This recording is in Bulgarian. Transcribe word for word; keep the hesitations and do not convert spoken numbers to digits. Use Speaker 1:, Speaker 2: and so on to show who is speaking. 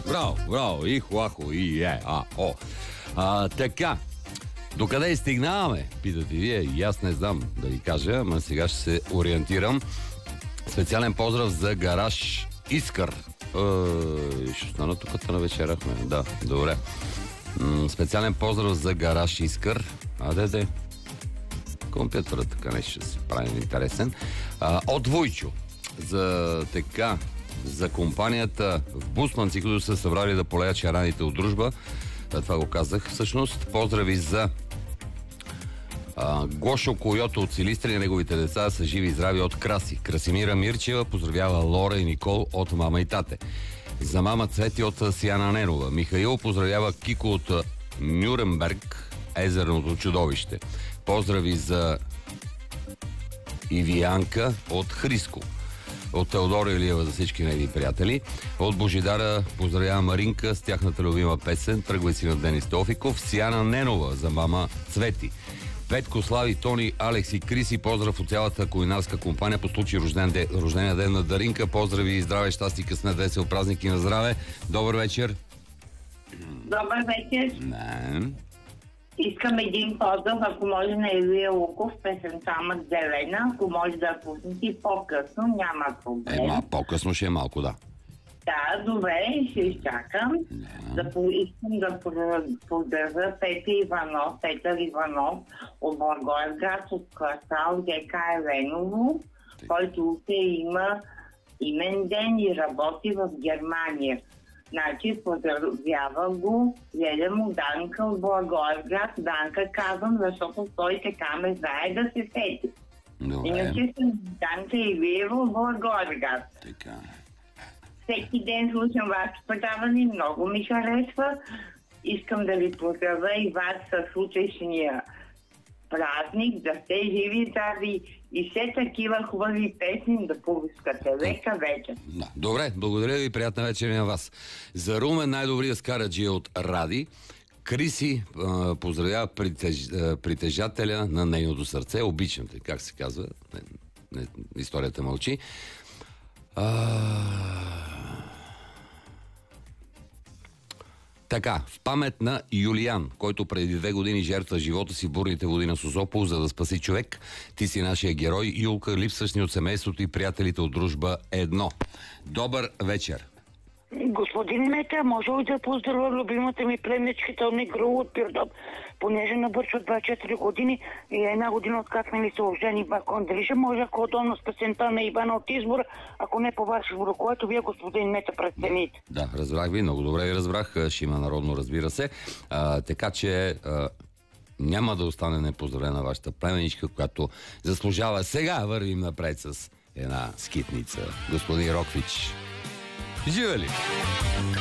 Speaker 1: Браво, браво. И хуахо, и е, а, о. А, така. Докъде стигнаваме? Питате вие. И аз не знам да ви кажа, ама сега ще се ориентирам. Специален поздрав за гараж Искър. Е, ще стана тук на вечерахме. Да, добре. М- специален поздрав за гараж Искър. А, де, де. Компютърът така нещо ще се прави интересен. А, от Войчо. За така, за компанията в Бусманци, които са събрали да полеят шараните от дружба. Това го казах. Всъщност, поздрави за а, Гошо Койото от Силистра и неговите деца са живи и здрави от Краси. Красимира Мирчева поздравява Лора и Никол от мама и тате. За мама Цвети от Сияна Ненова. Михаил поздравява Кико от Нюрнберг, езерното чудовище. Поздрави за Ивианка от Хриско. От Теодора Илиева за всички нейни приятели. От Божидара поздравява Маринка с тяхната любима песен "Тръгвай си на Денис Тофиков". Сияна Ненова за мама Цвети. Петко, Слави, Тони, Алекс и Криси. Поздрав от цялата кулинарска компания по случай рожден ден, рождения ден на Даринка. Поздрави и здраве, щастие, късмет, весел празник и на здраве. Добър вечер.
Speaker 2: Добър вечер.
Speaker 1: Не.
Speaker 2: Искам един поздрав, ако може, на Илия Луков, песента "Амът зелена", ако може да я пуснете по-късно, няма проблем.
Speaker 1: Ема, по-късно ще е малко, да.
Speaker 2: Да, добре, ще изчакам.
Speaker 1: Не.
Speaker 2: Да по- искам да поздравя Петър Иванов, Петър Иванов от Благоевград, от квартал ГК Еленово, който утре има имен ден и работи в Германия. Значи, поздравява го, гледа му Данка от Благоевград. Данка казвам, защото той така ме знае да се сети.
Speaker 1: Добре.
Speaker 2: Иначе съм Данка Илиева от Благоевград.
Speaker 1: Така.
Speaker 2: Всеки ден слушам вашето предаване, много ми харесва. Искам да ви поздравя и вас със случайшния празник, да сте живи, здрави и все такива хубави песни да пускате. Лека вечер.
Speaker 1: Да. Добре, благодаря ви, приятна вечер и на вас. За Румен най-добрия скараджи от Ради. Криси а, поздравява притеж, а, притежателя на нейното сърце. Обичам те, как се казва. Не, не, историята мълчи. А... Така, в памет на Юлиан, който преди две години жертва живота си в бурните води на Созопол, за да спаси човек. Ти си нашия герой. Юлка, липсваш ни от семейството и приятелите от Дружба едно. Добър вечер.
Speaker 3: Господин Мете, може ли да поздравя любимата ми племничка Тони Грул от Пирдоп, понеже навършва двадесет и четири години и една година от как нали се ожени Бакон. Дали ще може, ако удобно с песента на Ивана от избора, ако не по ваше избор, което вие, господин Мете, прецените.
Speaker 1: Да, разбрах ви, много добре ви разбрах. Ще има народно, разбира се. А, така че а, няма да остане непоздравена вашата племеничка, която заслужава. Сега вървим напред с една скитница. Господин Роквич. Живе ли?